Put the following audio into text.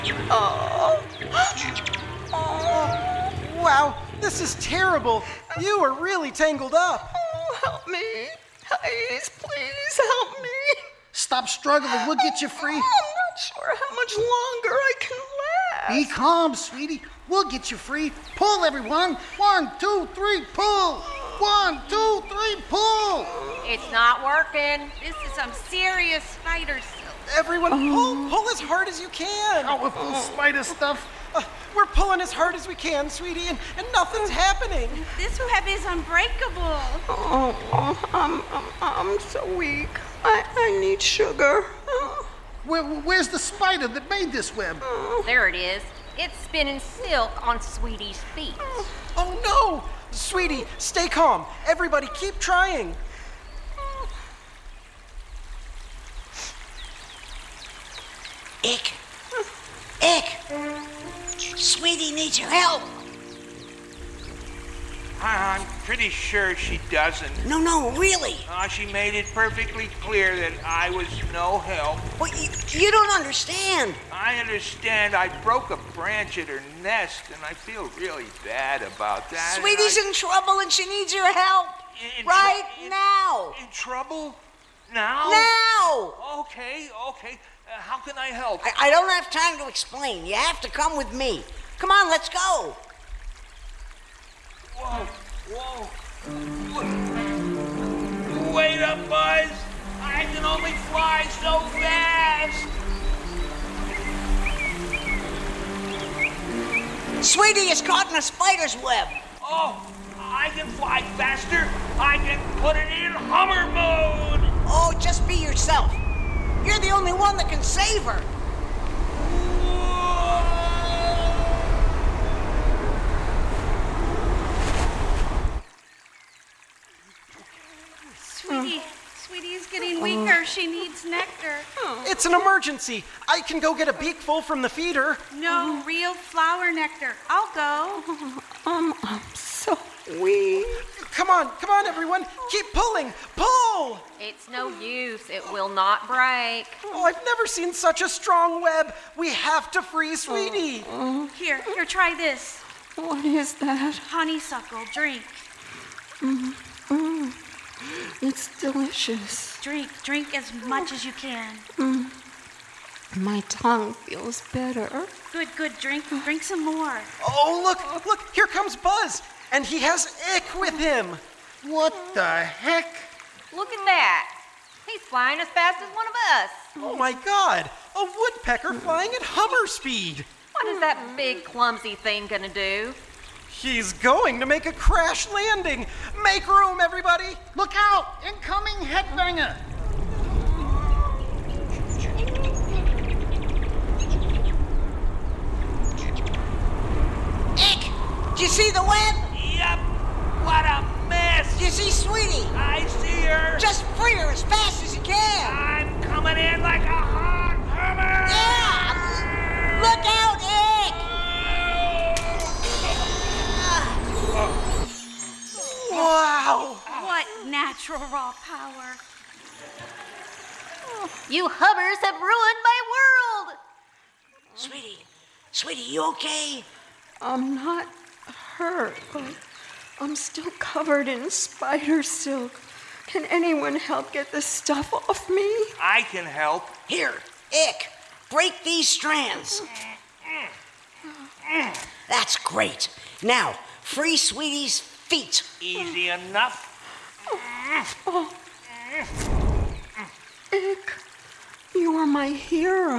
Oh. Wow, this is terrible. You are really tangled up. Oh, help me. Please help me. Stop struggling. We'll get you free. I'm not sure how much longer I can last. Be calm, sweetie. We'll get you free. Pull, everyone. 1, 2, 3, pull. 1, 2, 3, pull. It's not working. This is some serious spider silk. Everyone, pull as hard as you can. Oh, with this spider stuff. We're pulling as hard as we can, sweetie, and nothing's happening. This web is unbreakable. I'm so weak. I need sugar. Where's the spider that made this web? There it is. It's spinning silk on Sweetie's feet. Oh, no! Sweetie, stay calm. Everybody, keep trying. Ick. Sweetie needs your help. I'm pretty sure she doesn't. No, really. She made it perfectly clear that I was no help. But you don't understand. I understand I broke a branch at her nest, and I feel really bad about that. Sweetie's in trouble and she needs your help. Now. In trouble? Now? Now. Okay. How can I help? I don't have time to explain. You have to come with me. Come on, let's go. Whoa. Wait up, Buzz. I can only fly so fast. Sweetie is caught in a spider's web. Oh, I can fly faster. I can put it in Hummer mode. Oh, just be yourself. You're the only one that can save her. Sweetie is getting weaker. She needs nectar. It's an emergency. I can go get a beakful from the feeder. No, real flower nectar. I'll go. I'm so weak. Come on, everyone. Keep pulling. Pull! It's no use. It will not break. Oh, I've never seen such a strong web. We have to free Sweetie. Here, try this. What is that? Honeysuckle, drink. It's delicious. Drink as much as you can. My tongue feels better. Good, drink some more. Oh, look, here comes Buzz. And he has Ick with him. What the heck? Look at that. He's flying as fast as one of us. Oh my God, a woodpecker flying at Hummer speed. What is that big, clumsy thing gonna do? He's going to make a crash landing. Make room, everybody. Look out! Incoming headbanger! Ick, do you see the web? Yep. What a mess. Do you see Sweetie? I see her. Just free her as fast as you can. I'm coming in like a hot Hummer. Yeah! Look out, Ick! Wow. What natural raw power. You Hubbers have ruined my world. Sweetie, you okay? I'm not hurt, but I'm still covered in spider silk. Can anyone help get this stuff off me? I can help. Here, Ick, break these strands. That's great. Now, free Sweetie's feet. Easy enough. Ick, you are my hero.